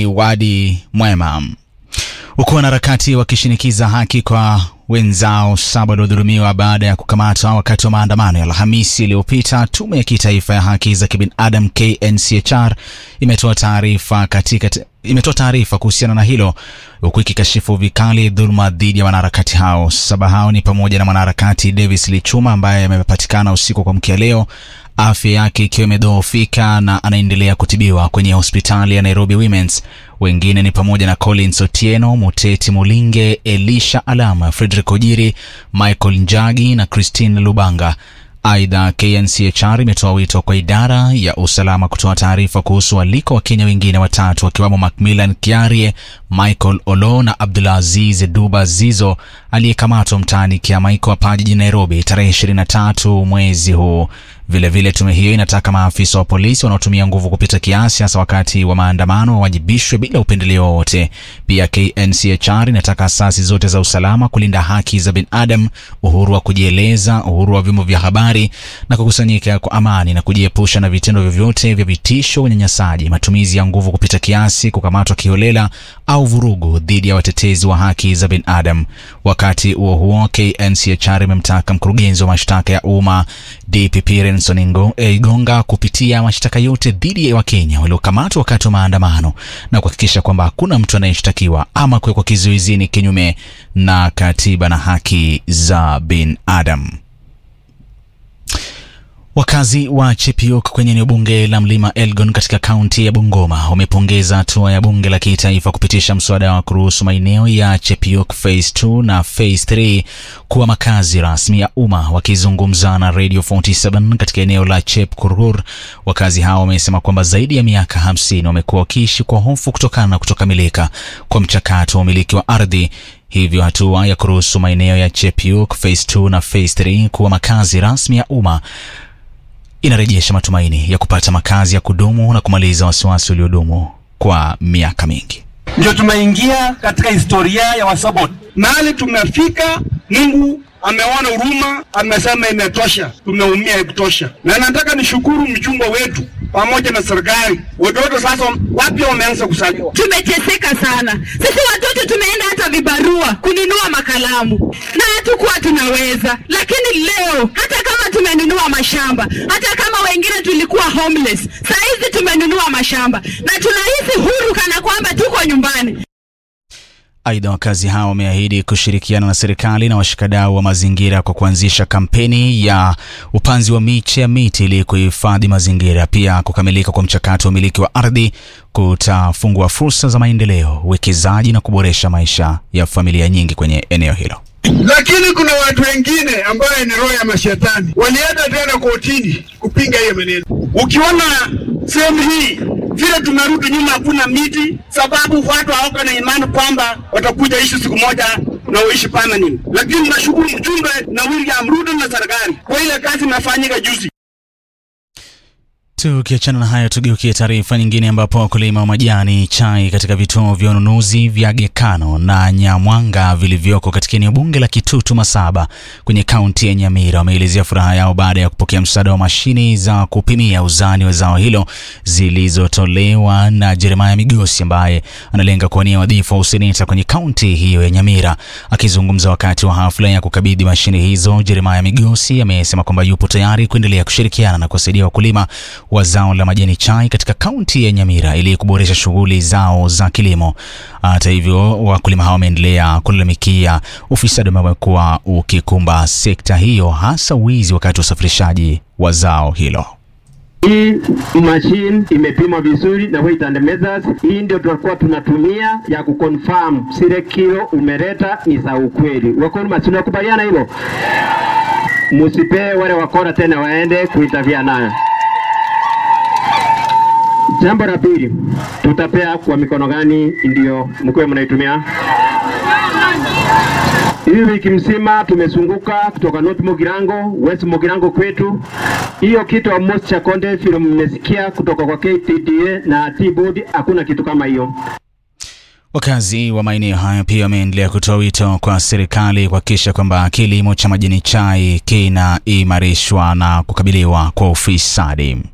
ni Wadi Mwema. Huku wanaharakati wakishinikiza haki kwa wenzao saba waliodhulumiwa baada ya kukamatwa wakati wa maandamano ya Alhamisi iliyopita, Tume ya Kitaifa ya Haki za Kibinadamu KNCHR imetoa taarifa kuhusiana na hilo, huku ikikashifu vikali dhuluma dhidi ya wanaharakati hao. Saba hao ni pamoja na mwanaharakati Davis Lichuma ambaye amepatikana usiku kwa mkia leo, afya yake ikiwa imedhoofika na anaendelea kutibiwa kwenye hospitali ya Nairobi Women's. Wengine ni pamoja na Collins Otieno, Muteti Mulinge, Elisha Alama, Frederick Ojiri, Michael Njagi na Christine Lubanga. Aidha, KNCHR imetoa wito kwa idara ya usalama kutoa taarifa kuhusu waliko wa Kenya wengine watatu wakiwamo Macmillan Kiarie, Michael Olo na Abdulaziz Duba Zizo aliyekamatwa mtaani Kiamaiko hapa jijini Nairobi tarehe 23 mwezi huu. Vile tume hiyo inataka maafisa wa polisi wanaotumia nguvu kupita kiasi hasa wakati wa maandamano wajibishwe bila upendeleo wowote. Pia KNCHR inataka asasi zote za usalama kulinda haki za binadamu, uhuru wa kujieleza, uhuru wa vyombo vya habari na kukusanyika kwa amani, na kujiepusha na vitendo vyovyote vya vitisho, unyanyasaji, matumizi ya nguvu kupita kiasi, kukamatwa kiholela au vurugu dhidi ya watetezi wa haki za binadamu. Wakati huo KNCHR imemtaka mkurugenzi wa mashtaka ya umma DPP Renson Igonga kupitia mashtaka yote dhidi ya Wakenya waliokamatwa wakati wa maandamano na kuhakikisha kwamba hakuna mtu anayeshtakiwa ama kuwekwa kizuizini kinyume na katiba na haki za binadamu. Wakazi wa Chepiok kwenye eneo bunge la Mlima Elgon katika kaunti ya Bungoma wamepongeza hatua ya bunge la kitaifa kupitisha mswada wa kuruhusu maeneo ya Chepiok Phase 2 na Phase 3 kuwa makazi rasmi ya umma. Wakizungumza na Radio 47 katika eneo la Chepkurur, wakazi hao wamesema kwamba zaidi ya miaka 50 wamekuwa wakiishi kwa hofu kutokana na kutokamilika kwa mchakato wa umiliki wa ardhi. Hivyo hatua ya kuruhusu maeneo ya Chepiok Phase 2 na Phase 3 kuwa makazi rasmi ya umma inarejesha matumaini ya kupata makazi ya kudumu na kumaliza wasiwasi uliodumu kwa miaka mingi. Ndio tumeingia katika historia ya Wasabot. Mahali tumefika, Mungu ameona huruma, amesema imetosha, tumeumia kutosha. Na nataka nishukuru mchungwa wetu pamoja na serikali. Watoto sasa wapi wameanza kusaliwa. Tumeteseka sana. Sisi watoto tumeenda hata vibarua kununua makalamu na hatukuwa tunaweza. Lakini leo hata kama tumenunua mashamba, hata kama wengine tulikuwa homeless, sasa hizi tumenunua mashamba na tunahisi huru kana kwamba tuko nyumbani. Aidha, wakazi hao wameahidi kushirikiana na serikali na washikadau wa mazingira kwa kuanzisha kampeni ya upanzi wa miche ya miti ili kuhifadhi mazingira. Pia kukamilika kwa mchakato wa umiliki wa ardhi kutafungua fursa za maendeleo, uwekezaji na kuboresha maisha ya familia nyingi kwenye eneo hilo. Lakini kuna watu wengine ambao ni roho ya mashetani walienda tena kotini kupinga hiyo maneno. Ukiona sehemu hii vile tumerudi nyuma, hakuna miti, sababu watu hawako na imani kwamba watakuja ishi siku moja na uishi permanent. Lakini nashukuru mjumbe na William Ruto na serikali kwa ile kazi inafanyika juzi. Tukiachana na hayo, tugeukie taarifa nyingine ambapo wakulima wa majani chai katika vituo vya ununuzi vya Gekano na Nyamwanga vilivyoko katika eneo bunge la Kitutu Masaba kwenye kaunti ya Nyamira wameelezea furaha yao baada ya kupokea msaada wa mashini za kupimia uzani wa zao hilo zilizotolewa na Jeremiah Migosi ambaye analenga kuwania wadhifa wa useneta kwenye kaunti hiyo ya Nyamira. Akizungumza wakati wa hafla ya kukabidhi mashini hizo, Jeremiah Migosi amesema kwamba yupo tayari kuendelea kushirikiana na kusaidia wakulima wa zao la majani chai katika kaunti ya Nyamira ili kuboresha shughuli zao za kilimo. Hata hivyo, wakulima hao wameendelea kulalamikia ufisadi umekuwa ukikumba sekta hiyo, hasa wizi wakati wa usafirishaji wa zao hilo. Hii machine imepimwa vizuri na weight and measures. Hii ndio tutakuwa tunatumia ya kuconfirm zile kilo umeleta ni za ukweli. Wakulima tunakubaliana hilo? Msipe wale wakora tena waende kuitavia nayo. Jambo la pili, tutapea kwa mikono gani ndio mkwe mnaitumia? Hii wiki mzima tumezunguka kutoka North Mugirango, West Mugirango kwetu. Hiyo kitu wa Mocha Konde film mmesikia kutoka kwa KTDA na T-Board, hakuna kitu kama hiyo. Wakazi wa maeneo hayo pia wameendelea kutoa wito kwa serikali kuhakikisha kwamba kilimo cha majani chai kinaimarishwa na kukabiliwa kwa ufisadi.